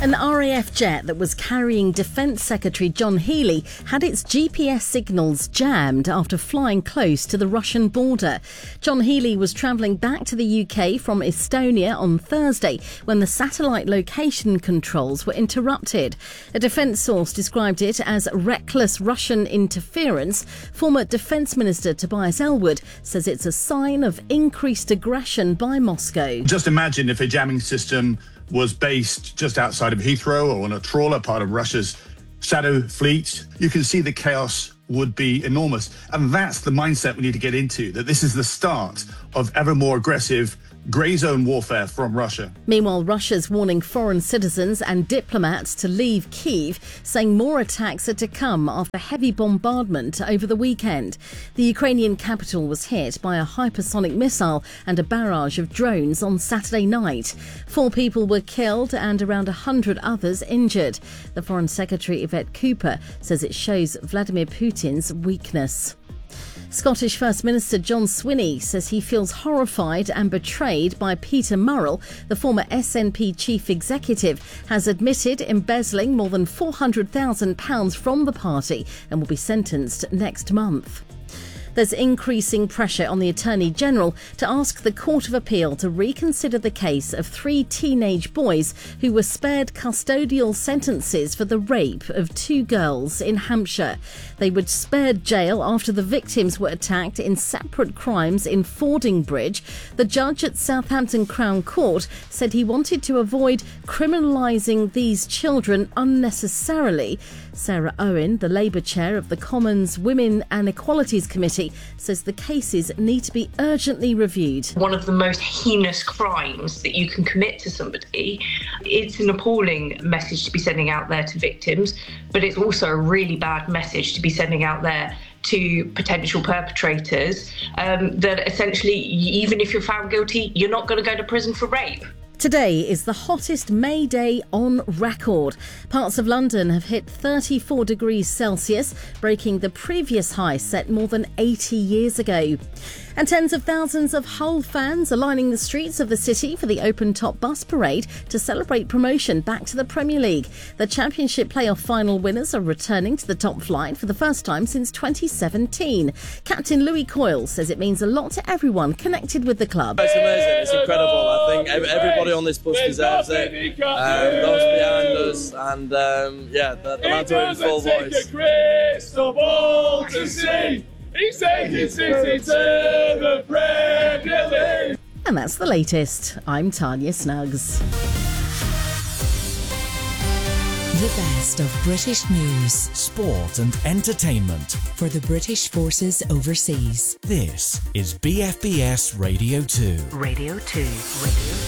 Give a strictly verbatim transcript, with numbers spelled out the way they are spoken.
An R A F jet that was carrying Defence Secretary John Healey had its G P S signals jammed after flying close to the Russian border. John Healey was travelling back to the U K from Estonia on Thursday when the satellite location controls were interrupted. A defence source described it as reckless Russian interference. Former Defence Minister Tobias Ellwood says it's a sign of increased aggression by Moscow. Just imagine if a jamming system was based just outside of Heathrow or on a trawler, part of Russia's shadow fleet. You can see the chaos would be enormous. And that's the mindset we need to get into, that this is the start of ever more aggressive grey zone warfare from Russia. Meanwhile, Russia's warning foreign citizens and diplomats to leave Kyiv, saying more attacks are to come after heavy bombardment over the weekend. The Ukrainian capital was hit by a hypersonic missile and a barrage of drones on Saturday night. Four people were killed and around one hundred others injured. The Foreign Secretary Yvette Cooper says it shows Vladimir Putin's weakness. Scottish First Minister John Swinney says he feels horrified and betrayed by Peter Murrell. The former S N P chief executive has admitted embezzling more than four hundred thousand pounds from the party and will be sentenced next month. There's increasing pressure on the Attorney General to ask the Court of Appeal to reconsider the case of three teenage boys who were spared custodial sentences for the rape of two girls in Hampshire. They were spared jail after the victims were attacked in separate crimes in Fordingbridge. The judge at Southampton Crown Court said he wanted to avoid criminalising these children unnecessarily. Sarah Owen, the Labour chair of the Commons Women and Equalities Committee, says the cases need to be urgently reviewed. One of the most heinous crimes that you can commit to somebody. It's an appalling message to be sending out there to victims, but it's also a really bad message to be sending out there to potential perpetrators, um, that essentially, even if you're found guilty, you're not going to go to prison for rape. Today is the hottest May day on record. Parts of London have hit thirty-four degrees Celsius, breaking the previous high set more than eighty years ago. And tens of thousands of Hull fans are lining the streets of the city for the open-top bus parade to celebrate promotion back to the Premier League. The Championship playoff final winners are returning to the top flight for the first time since twenty seventeen. Captain Louis Coyle says it means a lot to everyone connected with the club. It's amazing, it's incredible. I think everybody on this bus deserves it. Um, those behind us, and um, yeah, the, the lads are in full voice. He's taking City to the Premier League. And that's the latest. I'm Tanya Snuggs. The best of British news, sport and entertainment for the British forces overseas. This is B F B S Radio two. Radio two. Radio